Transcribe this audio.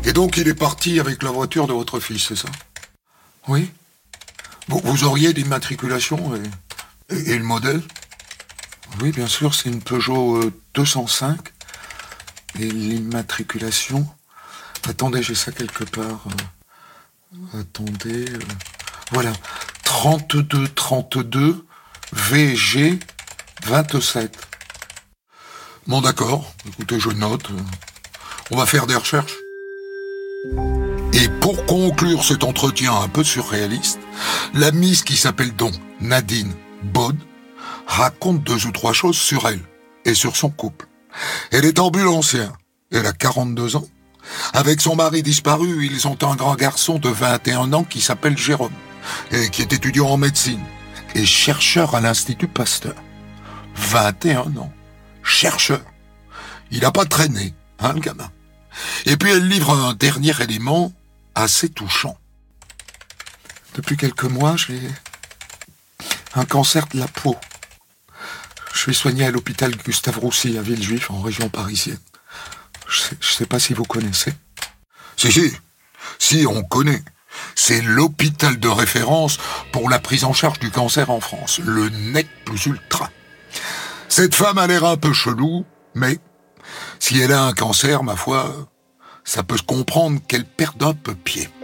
Et donc il est parti avec la voiture de votre fils, c'est ça? Oui. Vous auriez l'immatriculation et le modèle? Oui, bien sûr, c'est une Peugeot 205. Et l'immatriculation... Attendez, j'ai ça quelque part. Attendez... Voilà. 32 VG 27. Bon, d'accord. Écoutez, je note. On va faire des recherches. Et pour conclure cet entretien un peu surréaliste, la Miss qui s'appelle donc Nadine Bod raconte 2 ou 3 choses sur elle et sur son couple. Elle est ambulancière. Elle a 42 ans. Avec son mari disparu, ils ont un grand garçon de 21 ans qui s'appelle Jérôme et qui est étudiant en médecine et chercheur à l'Institut Pasteur. 21 ans. Chercheur. Il n'a pas traîné, hein, le gamin. Et puis elle livre un dernier élément assez touchant. Depuis quelques mois, j'ai un cancer de la peau. Je suis soigné à l'hôpital Gustave Roussy à Villejuif, en région parisienne. Je sais pas si vous connaissez. Si, on connaît. C'est l'hôpital de référence pour la prise en charge du cancer en France, le NEC plus ultra. Cette femme a l'air un peu chelou, mais si elle a un cancer, ma foi, ça peut se comprendre qu'elle perde un peu pied.